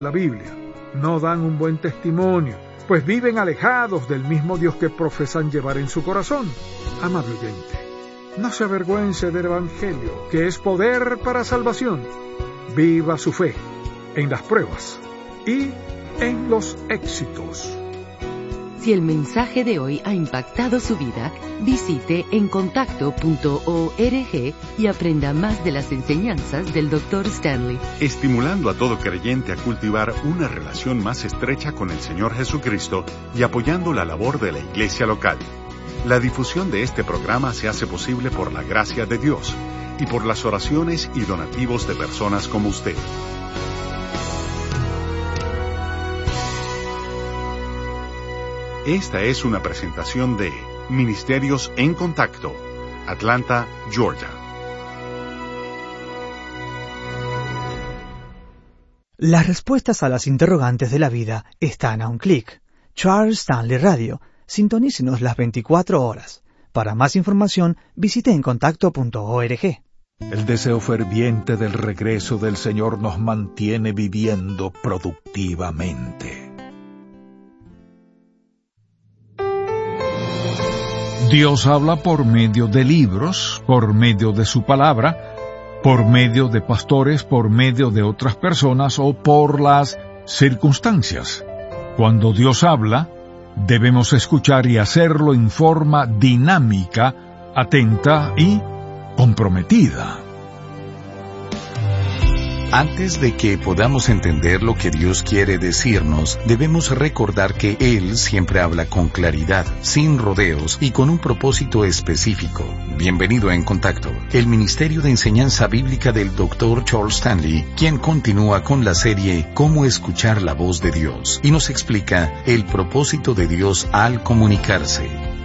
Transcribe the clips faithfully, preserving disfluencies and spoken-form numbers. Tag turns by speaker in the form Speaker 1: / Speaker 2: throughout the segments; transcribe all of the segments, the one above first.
Speaker 1: la Biblia no dan un buen testimonio, pues viven alejados del mismo Dios que profesan llevar en su corazón. Amable oyente, no se avergüence del Evangelio, que es poder para salvación. Viva su fe en las pruebas y en los éxitos.
Speaker 2: Si el mensaje de hoy ha impactado su vida, visite encontacto punto org y aprenda más de las enseñanzas del doctor Stanley.
Speaker 3: Estimulando a todo creyente a cultivar una relación más estrecha con el Señor Jesucristo y apoyando la labor de la iglesia local. La difusión de este programa se hace posible por la gracia de Dios y por las oraciones y donativos de personas como usted. Esta es una presentación de Ministerios en Contacto, Atlanta, Georgia.
Speaker 4: Las respuestas a las interrogantes de la vida están a un clic. Charles Stanley Radio. Sintonícenos las veinticuatro horas. Para más información, visite encontacto punto org.
Speaker 5: El deseo ferviente del regreso del Señor nos mantiene viviendo productivamente. Dios habla por medio de libros, por medio de su palabra, por medio de pastores, por medio de otras personas o por las circunstancias. Cuando Dios habla, debemos escuchar y hacerlo en forma dinámica, atenta y comprometida.
Speaker 6: Antes de que podamos entender lo que Dios quiere decirnos, debemos recordar que Él siempre habla con claridad, sin rodeos y con un propósito específico. Bienvenido a En Contacto, el Ministerio de Enseñanza Bíblica del doctor Charles Stanley, quien continúa con la serie Cómo escuchar la voz de Dios, y nos explica el propósito de Dios al comunicarse.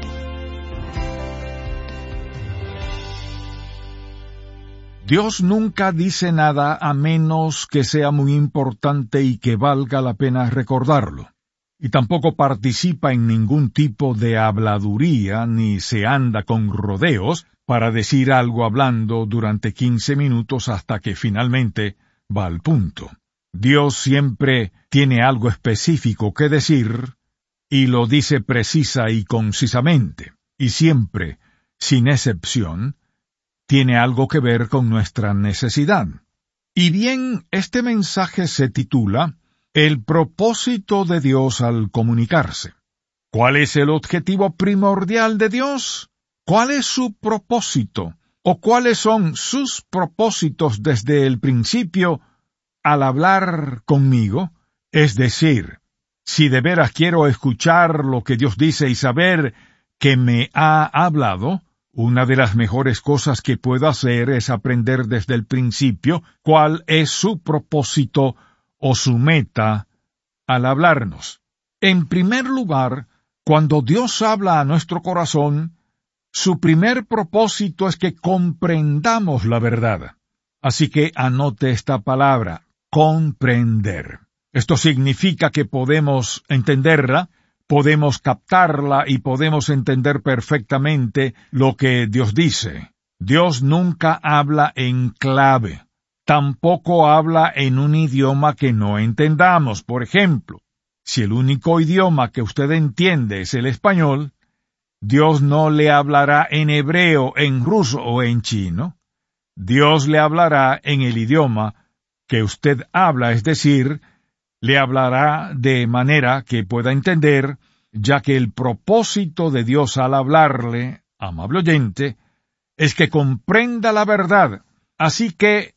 Speaker 5: Dios nunca dice nada a menos que sea muy importante y que valga la pena recordarlo. Y tampoco participa en ningún tipo de habladuría ni se anda con rodeos para decir algo hablando durante quince minutos hasta que finalmente va al punto. Dios siempre tiene algo específico que decir y lo dice precisa y concisamente, y siempre, sin excepción, tiene algo que ver con nuestra necesidad. Y bien, este mensaje se titula El propósito de Dios al comunicarse. ¿Cuál es el objetivo primordial de Dios? ¿Cuál es su propósito? ¿O cuáles son sus propósitos desde el principio al hablar conmigo? Es decir, si de veras quiero escuchar lo que Dios dice y saber que me ha hablado, una de las mejores cosas que puedo hacer es aprender desde el principio cuál es su propósito o su meta al hablarnos. En primer lugar, cuando Dios habla a nuestro corazón, su primer propósito es que comprendamos la verdad. Así que anote esta palabra, comprender. Esto significa que podemos entenderla, podemos captarla y podemos entender perfectamente lo que Dios dice. Dios nunca habla en clave. Tampoco habla en un idioma que no entendamos. Por ejemplo, si el único idioma que usted entiende es el español, Dios no le hablará en hebreo, en ruso o en chino. Dios le hablará en el idioma que usted habla, es decir, le hablará de manera que pueda entender, ya que el propósito de Dios al hablarle, amable oyente, es que comprenda la verdad, así que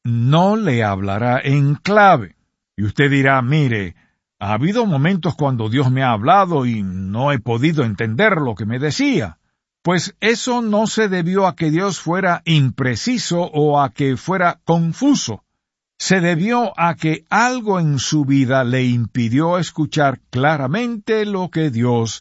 Speaker 5: no le hablará en clave. Y usted dirá, mire, ha habido momentos cuando Dios me ha hablado y no he podido entender lo que me decía. Pues eso no se debió a que Dios fuera impreciso o a que fuera confuso. Se debió a que algo en su vida le impidió escuchar claramente lo que Dios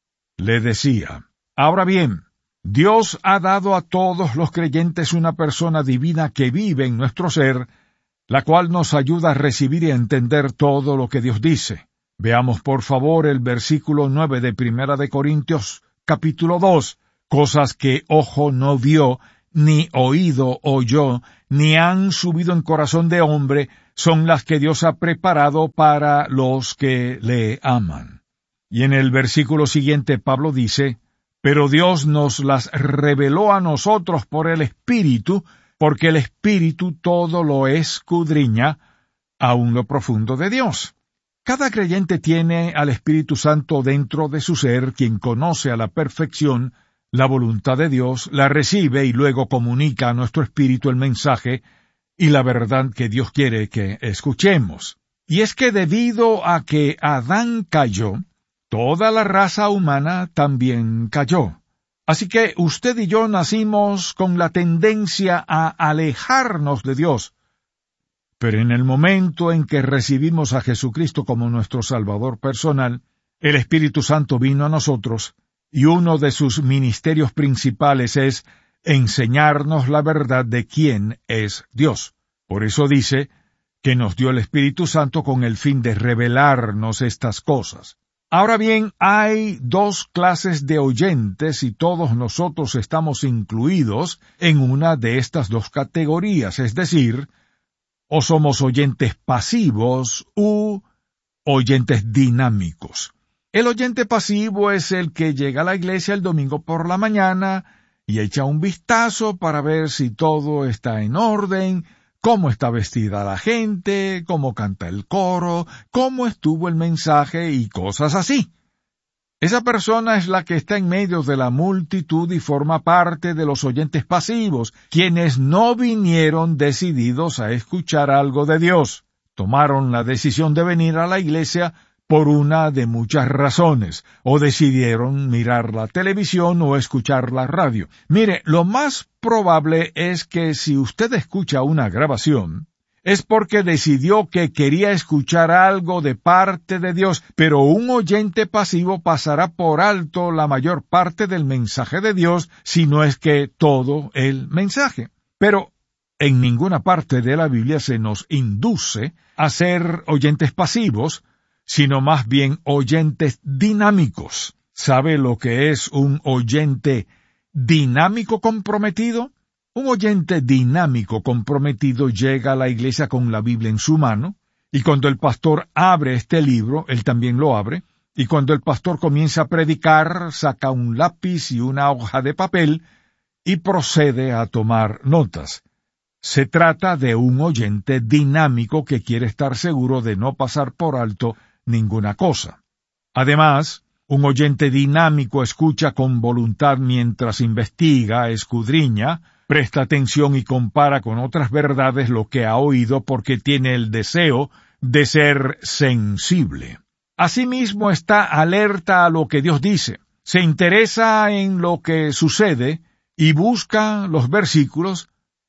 Speaker 5: le decía. Ahora bien, Dios ha dado a todos los creyentes una persona divina que vive en nuestro ser, la cual nos ayuda a recibir y a entender todo lo que Dios dice. Veamos por favor el versículo nueve de Primera de Corintios, capítulo dos, cosas que ojo no vio, ni oído oyó, ni han subido en corazón de hombre, son las que Dios ha preparado para los que le aman. Y en el versículo siguiente Pablo dice, pero Dios nos las reveló a nosotros por el Espíritu, porque el Espíritu todo lo escudriña, aun lo profundo de Dios. Cada creyente tiene al Espíritu Santo dentro de su ser, quien conoce a la perfección la voluntad de Dios, la recibe y luego comunica a nuestro espíritu el mensaje y la verdad que Dios quiere que escuchemos. Y es que debido a que Adán cayó, toda la raza humana también cayó. Así que usted y yo nacimos con la tendencia a alejarnos de Dios. Pero en el momento en que recibimos a Jesucristo como nuestro Salvador personal, el Espíritu Santo vino a nosotros, y uno de sus ministerios principales es enseñarnos la verdad de quién es Dios. Por eso dice que nos dio el Espíritu Santo con el fin de revelarnos estas cosas. Ahora bien, hay dos clases de oyentes y todos nosotros estamos incluidos en una de estas dos categorías, es decir, o somos oyentes pasivos u oyentes dinámicos. El oyente pasivo es el que llega a la iglesia el domingo por la mañana y echa un vistazo para ver si todo está en orden, cómo está vestida la gente, cómo canta el coro, cómo estuvo el mensaje y cosas así. Esa persona es la que está en medio de la multitud y forma parte de los oyentes pasivos, quienes no vinieron decididos a escuchar algo de Dios. Tomaron la decisión de venir a la iglesia por una de muchas razones, o decidieron mirar la televisión o escuchar la radio. Mire, lo más probable es que si usted escucha una grabación, es porque decidió que quería escuchar algo de parte de Dios, pero un oyente pasivo pasará por alto la mayor parte del mensaje de Dios, si no es que todo el mensaje. Pero en ninguna parte de la Biblia se nos induce a ser oyentes pasivos, sino más bien oyentes dinámicos. ¿Sabe lo que es un oyente dinámico comprometido? Un oyente dinámico comprometido llega a la iglesia con la Biblia en su mano, y cuando el pastor abre este libro, él también lo abre, y cuando el pastor comienza a predicar, saca un lápiz y una hoja de papel, y procede a tomar notas. Se trata de un oyente dinámico que quiere estar seguro de no pasar por alto ninguna cosa. Además, un oyente dinámico escucha con voluntad mientras investiga, escudriña, presta atención y compara con otras verdades lo que ha oído porque tiene el deseo de ser sensible. Asimismo está alerta a lo que Dios dice, se interesa en lo que sucede y busca los versículos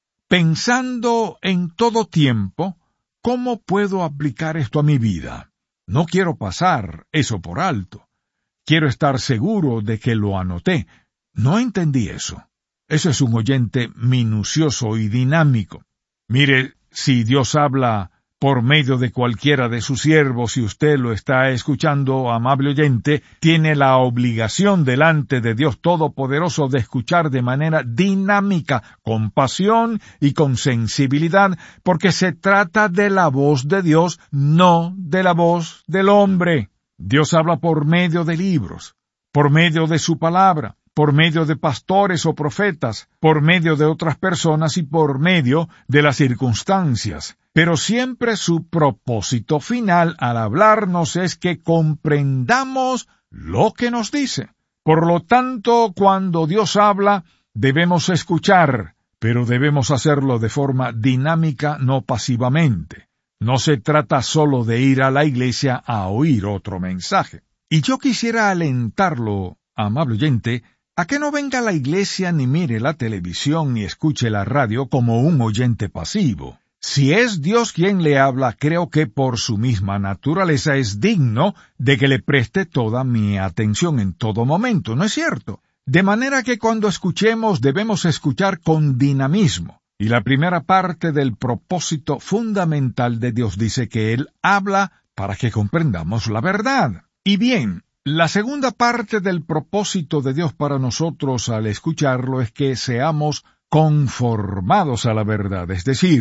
Speaker 5: pensando en todo tiempo cómo puedo aplicar esto a mi vida. No quiero pasar eso por alto. Quiero estar seguro de que lo anoté. No entendí eso. Eso es un oyente minucioso y dinámico. Mire, si Dios habla por medio de cualquiera de sus siervos y usted lo está escuchando, amable oyente, tiene la obligación delante de Dios Todopoderoso de escuchar de manera dinámica, con pasión y con sensibilidad, porque se trata de la voz de Dios, no de la voz del hombre. Dios habla por medio de libros, por medio de su palabra, por medio de pastores o profetas, por medio de otras personas y por medio de las circunstancias. Pero siempre su propósito final al hablarnos es que comprendamos lo que nos dice. Por lo tanto, cuando Dios habla, debemos escuchar, pero debemos hacerlo de forma dinámica, no pasivamente. No se trata solo de ir a la iglesia a oír otro mensaje. Y yo quisiera alentarlo, amable oyente, a que no venga a la iglesia ni mire la televisión ni escuche la radio como un oyente pasivo. Si es Dios quien le habla, creo que por su misma naturaleza es digno de que le preste toda mi atención en todo momento, ¿no es cierto? De manera que cuando escuchemos debemos escuchar con dinamismo. Y la primera parte del propósito fundamental de Dios dice que Él habla para que comprendamos la verdad. Y bien, la segunda parte del propósito de Dios para nosotros al escucharlo es que seamos conformados a la verdad, es decir,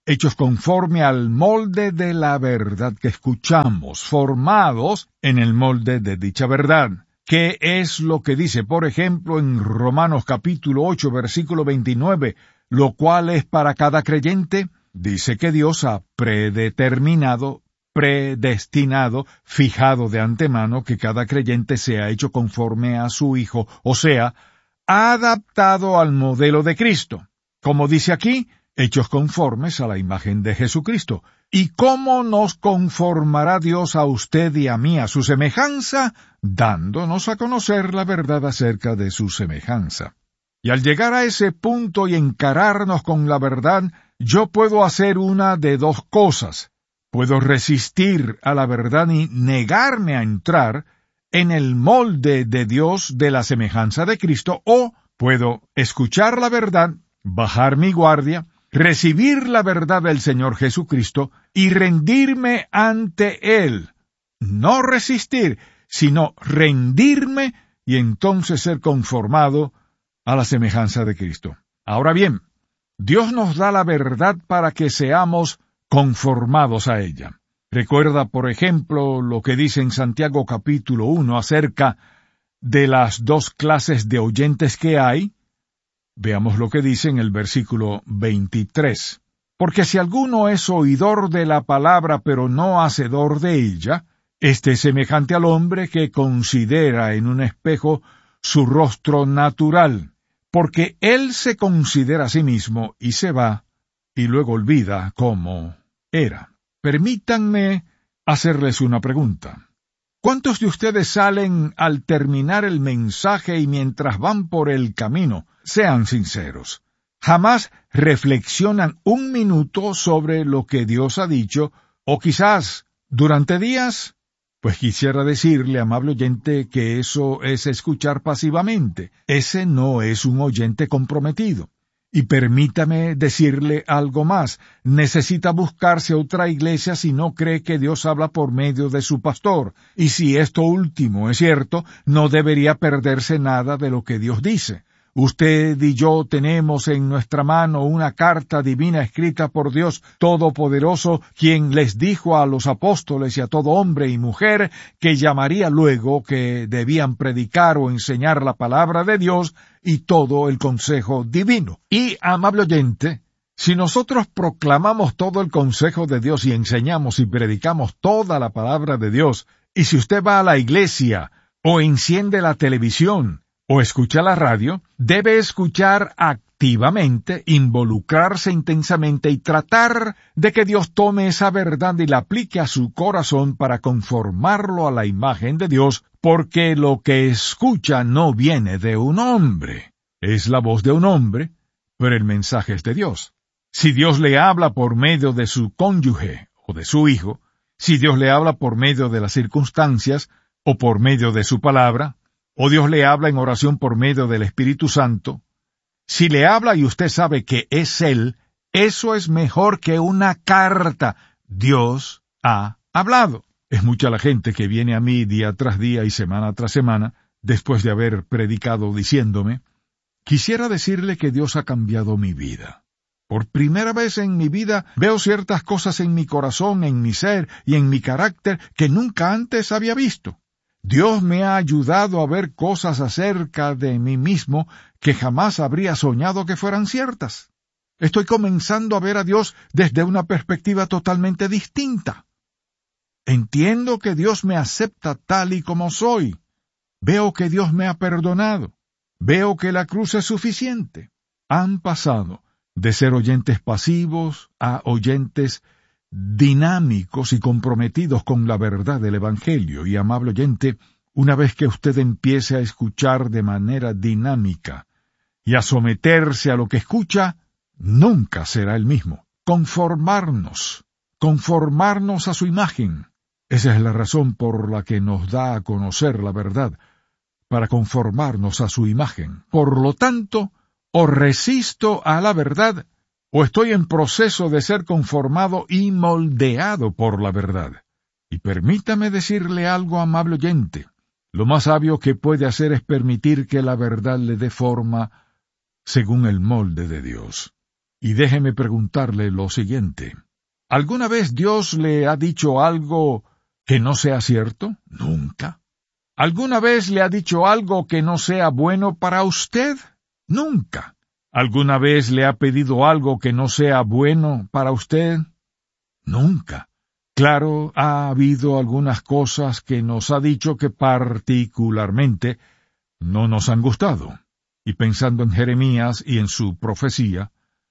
Speaker 5: hechos conforme al molde de la verdad que escuchamos, formados en el molde de dicha verdad. ¿Qué es lo que dice, por ejemplo, en Romanos capítulo ocho, versículo veintinueve, lo cual es para cada creyente? Dice que Dios ha predeterminado, predestinado, fijado de antemano que cada creyente sea hecho conforme a su Hijo, o sea, adaptado al modelo de Cristo. Como dice aquí, hechos conformes a la imagen de Jesucristo. ¿Y cómo nos conformará Dios a usted y a mí a su semejanza? Dándonos a conocer la verdad acerca de su semejanza. Y al llegar a ese punto y encararnos con la verdad, yo puedo hacer una de dos cosas. Puedo resistir a la verdad y negarme a entrar en el molde de Dios de la semejanza de Cristo, o puedo escuchar la verdad, bajar mi guardia, recibir la verdad del Señor Jesucristo y rendirme ante Él. No resistir, sino rendirme y entonces ser conformado a la semejanza de Cristo. Ahora bien, Dios nos da la verdad para que seamos conformados a ella. Recuerda, por ejemplo, lo que dice en Santiago capítulo uno acerca de las dos clases de oyentes que hay. Veamos lo que dice en el versículo veintitrés. Porque si alguno es oidor de la palabra, pero no hacedor de ella, este es semejante al hombre que considera en un espejo su rostro natural, porque él se considera a sí mismo y se va, y luego olvida cómo era. Permítanme hacerles una pregunta. ¿Cuántos de ustedes salen al terminar el mensaje y mientras van por el camino? Sean sinceros. Jamás reflexionan un minuto sobre lo que Dios ha dicho, o quizás durante días. Pues quisiera decirle, amable oyente, que eso es escuchar pasivamente. Ese no es un oyente comprometido. Y permítame decirle algo más. Necesita buscarse otra iglesia si no cree que Dios habla por medio de su pastor. Y si esto último es cierto, no debería perderse nada de lo que Dios dice. Usted y yo tenemos en nuestra mano una carta divina escrita por Dios Todopoderoso, quien les dijo a los apóstoles y a todo hombre y mujer que llamaría luego que debían predicar o enseñar la palabra de Dios y todo el consejo divino. Y, amable oyente, si nosotros proclamamos todo el consejo de Dios y enseñamos y predicamos toda la palabra de Dios, y si usted va a la iglesia o enciende la televisión, o escucha la radio, debe escuchar activamente, involucrarse intensamente y tratar de que Dios tome esa verdad y la aplique a su corazón para conformarlo a la imagen de Dios, porque lo que escucha no viene de un hombre. Es la voz de un hombre, pero el mensaje es de Dios. Si Dios le habla por medio de su cónyuge o de su hijo, si Dios le habla por medio de las circunstancias o por medio de su palabra, o Dios le habla en oración por medio del Espíritu Santo, si le habla y usted sabe que es Él, eso es mejor que una carta. Dios ha hablado. Es mucha la gente que viene a mí día tras día y semana tras semana, después de haber predicado diciéndome, quisiera decirle que Dios ha cambiado mi vida. Por primera vez en mi vida veo ciertas cosas en mi corazón, en mi ser y en mi carácter que nunca antes había visto. Dios me ha ayudado a ver cosas acerca de mí mismo que jamás habría soñado que fueran ciertas. Estoy comenzando a ver a Dios desde una perspectiva totalmente distinta. Entiendo que Dios me acepta tal y como soy. Veo que Dios me ha perdonado. Veo que la cruz es suficiente. Han pasado de ser oyentes pasivos a oyentes dinámicos y comprometidos con la verdad del Evangelio. Y, amable oyente, una vez que usted empiece a escuchar de manera dinámica y a someterse a lo que escucha, nunca será el mismo. Conformarnos, conformarnos a su imagen. Esa es la razón por la que nos da a conocer la verdad, para conformarnos a su imagen. Por lo tanto, o resisto a la verdad, o estoy en proceso de ser conformado y moldeado por la verdad. Y permítame decirle algo, amable oyente. Lo más sabio que puede hacer es permitir que la verdad le dé forma según el molde de Dios. Y déjeme preguntarle lo siguiente. ¿Alguna vez Dios le ha dicho algo que no sea cierto? Nunca. ¿Alguna vez le ha dicho algo que no sea bueno para usted? Nunca. ¿Alguna vez le ha pedido algo que no sea bueno para usted? Nunca. Claro, ha habido algunas cosas que nos ha dicho que particularmente no nos han gustado. Y pensando en Jeremías y en su profecía,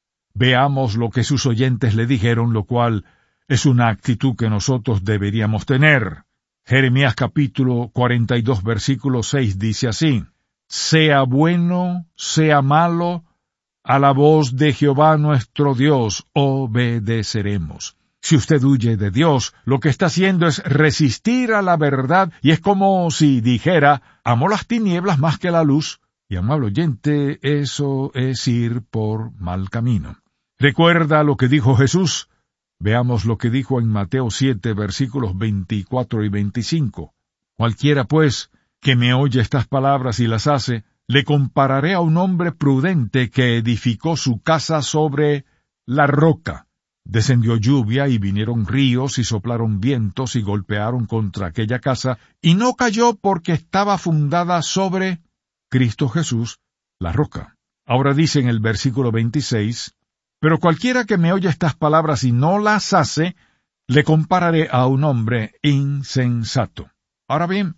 Speaker 5: veamos lo que sus oyentes le dijeron, lo cual es una actitud que nosotros deberíamos tener. Jeremías capítulo cuarenta y dos, versículo seis dice así: Sea bueno, sea malo, a la voz de Jehová nuestro Dios obedeceremos. Si usted huye de Dios, lo que está haciendo es resistir a la verdad, y es como si dijera, amo las tinieblas más que la luz. Y, amable oyente, eso es ir por mal camino. ¿Recuerda lo que dijo Jesús? Veamos lo que dijo en Mateo siete, versículos veinticuatro y veinticinco. Cualquiera, pues, que me oye estas palabras y las hace, le compararé a un hombre prudente que edificó su casa sobre la roca. Descendió lluvia y vinieron ríos y soplaron vientos y golpearon contra aquella casa, y no cayó porque estaba fundada sobre Cristo Jesús, la roca. Ahora dice en el versículo veintiséis, pero cualquiera que me oye estas palabras y no las hace, le compararé a un hombre insensato. Ahora bien,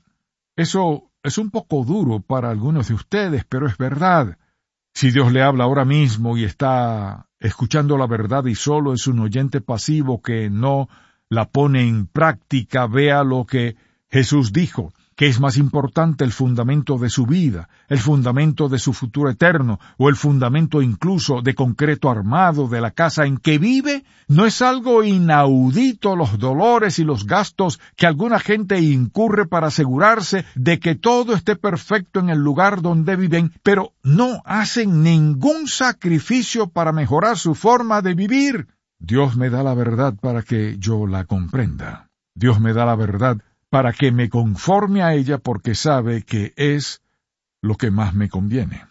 Speaker 5: eso es un poco duro para algunos de ustedes, pero es verdad. Si Dios le habla ahora mismo y está escuchando la verdad y solo es un oyente pasivo que no la pone en práctica, vea lo que Jesús dijo, que es más importante el fundamento de su vida, el fundamento de su futuro eterno, o el fundamento incluso de concreto armado de la casa en que vive. No es algo inaudito los dolores y los gastos que alguna gente incurre para asegurarse de que todo esté perfecto en el lugar donde viven, pero no hacen ningún sacrificio para mejorar su forma de vivir. Dios me da la verdad para que yo la comprenda. Dios me da la verdad para que me conforme a ella porque sabe que es lo que más me conviene.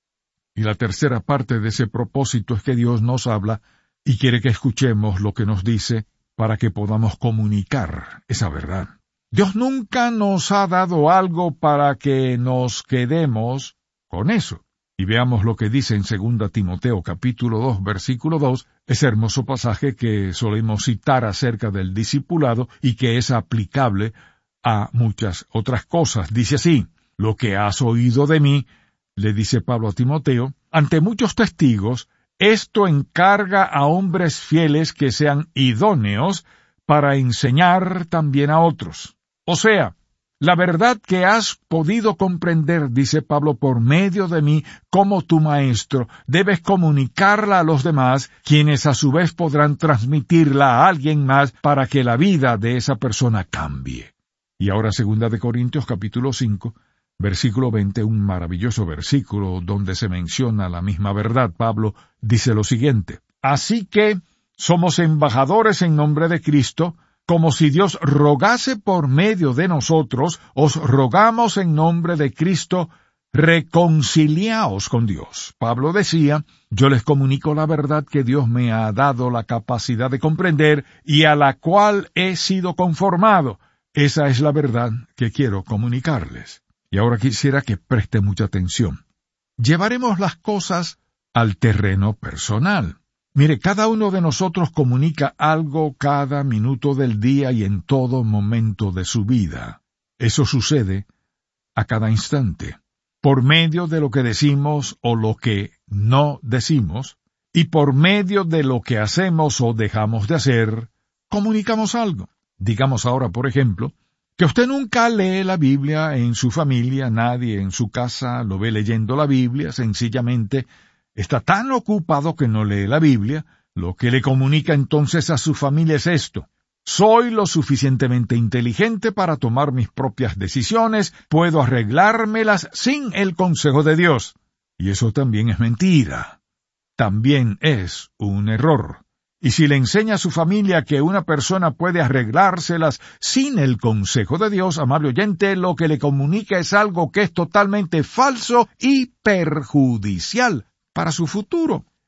Speaker 5: Y la tercera parte de ese propósito es que Dios nos habla y quiere que escuchemos lo que nos dice para que podamos comunicar esa verdad. Dios nunca nos ha dado algo para que nos quedemos con eso. Y veamos lo que dice en segunda Timoteo capítulo dos, versículo dos, ese hermoso pasaje que solemos citar acerca del discipulado y que es aplicable a muchas otras cosas. Dice así, lo que has oído de mí, le dice Pablo a Timoteo, ante muchos testigos, esto encarga a hombres fieles que sean idóneos para enseñar también a otros. O sea, la verdad que has podido comprender, dice Pablo, por medio de mí, como tu maestro, debes comunicarla a los demás, quienes a su vez podrán transmitirla a alguien más para que la vida de esa persona cambie. Y ahora segunda de Corintios capítulo cinco, versículo veinte, un maravilloso versículo donde se menciona la misma verdad. Pablo dice lo siguiente, así que somos embajadores en nombre de Cristo, como si Dios rogase por medio de nosotros, os rogamos en nombre de Cristo, reconciliaos con Dios. Pablo decía, yo les comunico la verdad que Dios me ha dado la capacidad de comprender y a la cual he sido conformado. Esa es la verdad que quiero comunicarles. Y ahora quisiera que preste mucha atención. Llevaremos las cosas al terreno personal. Mire, cada uno de nosotros comunica algo cada minuto del día y en todo momento de su vida. Eso sucede a cada instante, por medio de lo que decimos o lo que no decimos, y por medio de lo que hacemos o dejamos de hacer, comunicamos algo. Digamos ahora, por ejemplo, que usted nunca lee la Biblia en su familia, nadie en su casa lo ve leyendo la Biblia, sencillamente está tan ocupado que no lee la Biblia. Lo que le comunica entonces a su familia es esto: soy lo suficientemente inteligente para tomar mis propias decisiones, puedo arreglármelas sin el consejo de Dios. Y eso también es mentira. También es un error. Y si le enseña a su familia que una persona puede arreglárselas sin el consejo de Dios, amable oyente, lo que le comunica es algo que es totalmente falso y perjudicial para su futuro.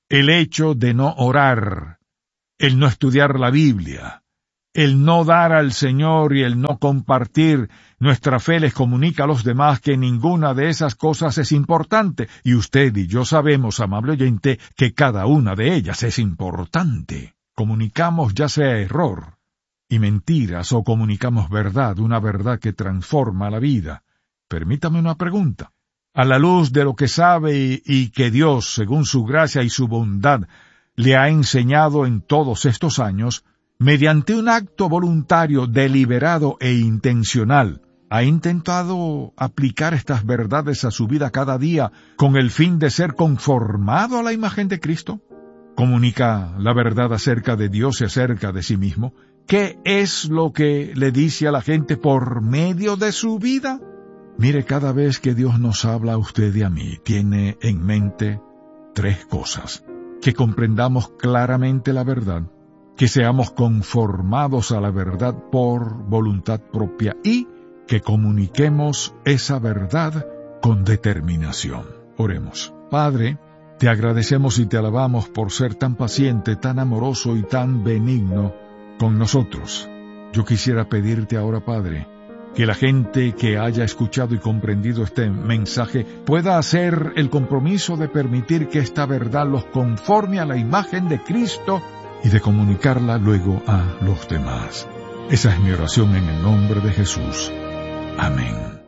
Speaker 5: el hecho de no orar, el no estudiar la Biblia, el no dar al Señor y el no compartir nuestra fe les comunica a los demás que ninguna de esas cosas es importante, y usted y yo sabemos, amable oyente, que cada una de ellas es importante. Comunicamos ya sea error y mentiras o comunicamos verdad, una verdad que transforma la vida. Permítame una pregunta. A la luz de lo que sabe y, y que Dios, según su gracia y su bondad, le ha enseñado en todos estos años, mediante un acto voluntario, deliberado e intencional, ¿ha intentado aplicar estas verdades a su vida cada día con el fin de ser conformado a la imagen de Cristo? ¿Comunica la verdad acerca de Dios y acerca de sí mismo? ¿Qué es lo que le dice a la gente por medio de su vida? Mire, cada vez que Dios nos habla a usted y a mí, tiene en mente tres cosas. Que comprendamos claramente la verdad, que seamos conformados a la verdad por voluntad propia y que comuniquemos esa verdad con determinación. Oremos. Padre, te agradecemos y te alabamos por ser tan paciente, tan amoroso y tan benigno con nosotros. Yo quisiera pedirte ahora, Padre, que la gente que haya escuchado y comprendido este mensaje pueda hacer el compromiso de permitir que esta verdad los conforme a la imagen de Cristo y de comunicarla luego a los demás. Esa es mi oración en el nombre de Jesús. Amén.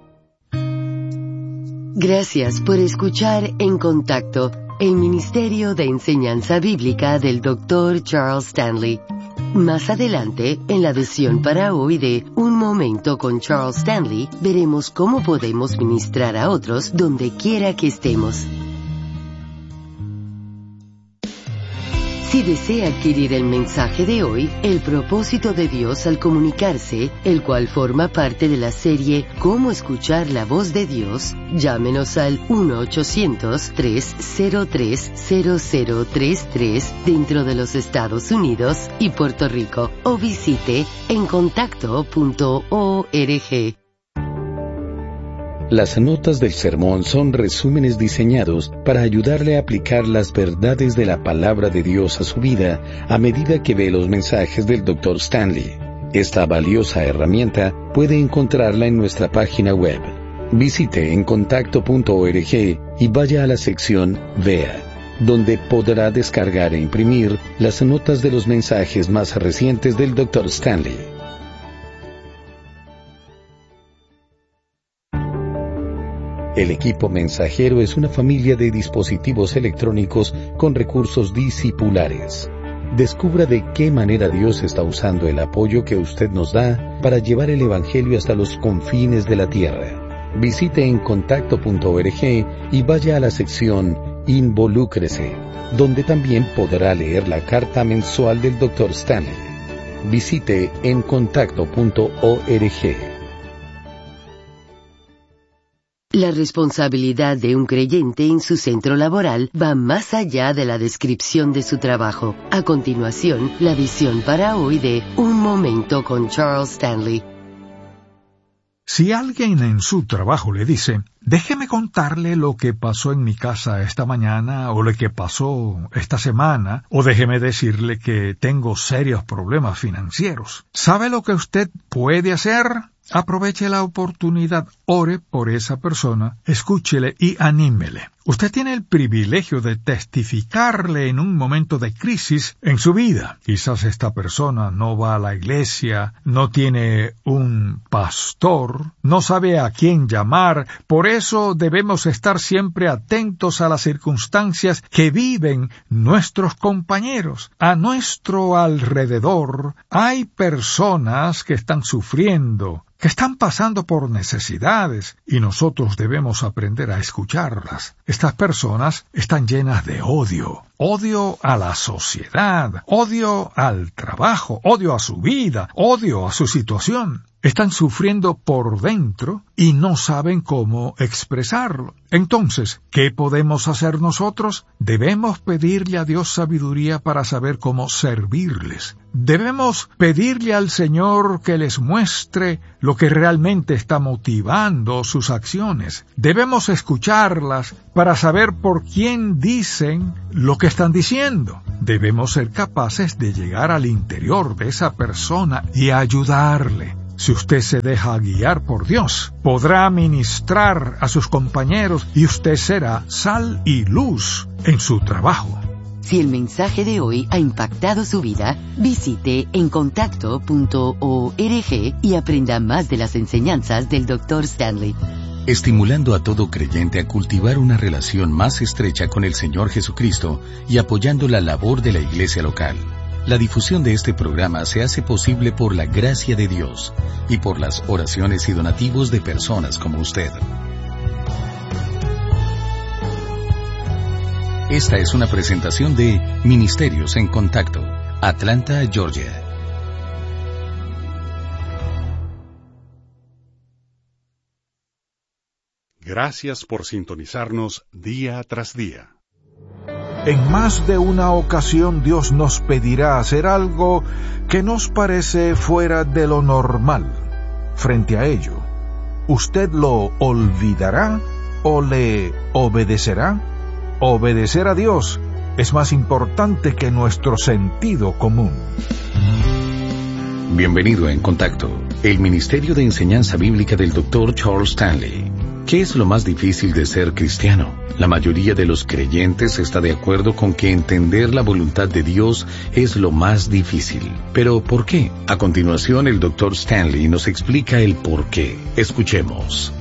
Speaker 2: Gracias por escuchar En Contacto, el Ministerio de Enseñanza Bíblica del doctor Charles Stanley. Más adelante, en la edición para hoy de Un Momento con Charles Stanley, veremos cómo podemos ministrar a otros donde quiera que estemos. Si desea adquirir el mensaje de hoy, El propósito de Dios al comunicarse, el cual forma parte de la serie Cómo escuchar la voz de Dios, llámenos al uno ochocientos, tres cero tres, cero cero tres tres dentro de los Estados Unidos y Puerto Rico o visite en contacto punto org.
Speaker 6: Las notas del sermón son resúmenes diseñados para ayudarle a aplicar las verdades de la palabra de Dios a su vida a medida que ve los mensajes del doctor Stanley. Esta valiosa herramienta puede encontrarla en nuestra página web. Visite en contacto punto org y vaya a la sección Vea, donde podrá descargar e imprimir las notas de los mensajes más recientes del doctor Stanley. El equipo mensajero es una familia de dispositivos electrónicos con recursos discipulares. Descubra de qué manera Dios está usando el apoyo que usted nos da para llevar el Evangelio hasta los confines de la tierra. Visite en contacto punto org y vaya a la sección Involúcrese, donde también podrá leer la carta mensual del doctor Stanley. Visite en contacto punto org.
Speaker 2: La responsabilidad de un creyente en su centro laboral va más allá de la descripción de su trabajo. A continuación, la visión para hoy de Un Momento con Charles Stanley.
Speaker 5: Si alguien en su trabajo le dice, déjeme contarle lo que pasó en mi casa esta mañana o lo que pasó esta semana, o déjeme decirle que tengo serios problemas financieros, ¿sabe lo que usted puede hacer? Aproveche la oportunidad, ore por esa persona, escúchele y anímele. Usted tiene el privilegio de testificarle en un momento de crisis en su vida. Quizás esta persona no va a la iglesia, no tiene un pastor, no sabe a quién llamar. Por eso debemos estar siempre atentos a las circunstancias que viven nuestros compañeros. A nuestro alrededor hay personas que están sufriendo, que están pasando por necesidades, y nosotros debemos aprender a escucharlas. Estas personas están llenas de odio, odio a la sociedad, odio al trabajo, odio a su vida, odio a su situación. Están sufriendo por dentro y no saben cómo expresarlo. Entonces, ¿qué podemos hacer nosotros? Debemos pedirle a Dios sabiduría para saber cómo servirles. Debemos pedirle al Señor que les muestre lo que realmente está motivando sus acciones. Debemos escucharlas para saber por quién dicen lo que están diciendo. Debemos ser capaces de llegar al interior de esa persona y ayudarle. Si usted se deja guiar por Dios, podrá ministrar a sus compañeros y usted será sal y luz en su trabajo.
Speaker 2: Si el mensaje de hoy ha impactado su vida, visite encontacto punto org y aprenda más de las enseñanzas del doctor Stanley.
Speaker 6: Estimulando a todo creyente a cultivar una relación más estrecha con el Señor Jesucristo y apoyando la labor de la iglesia local. La difusión de este programa se hace posible por la gracia de Dios y por las oraciones y donativos de personas como usted. Esta es una presentación de Ministerios en Contacto, Atlanta, Georgia.
Speaker 3: Gracias por sintonizarnos día tras día.
Speaker 5: En más de una ocasión Dios nos pedirá hacer algo que nos parece fuera de lo normal. Frente a ello, ¿usted lo olvidará o le obedecerá? Obedecer a Dios es más importante que nuestro sentido común.
Speaker 6: Bienvenido a En Contacto, el Ministerio de Enseñanza Bíblica del doctor Charles Stanley. ¿Qué es lo más difícil de ser cristiano? La mayoría de los creyentes está de acuerdo con que entender la voluntad de Dios es lo más difícil. ¿Pero por qué? A continuación, el doctor Stanley nos explica el por qué. Escuchemos.